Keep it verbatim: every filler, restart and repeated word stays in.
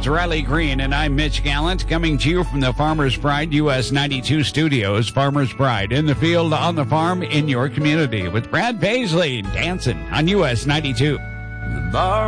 It's Riley Green, and I'm Mitch Gallant, coming to you from the Farmers Pride U S ninety-two studios. Farmers Pride, in the field, on the farm, in your community, with Brad Paisley dancing on U S ninety-two. The bar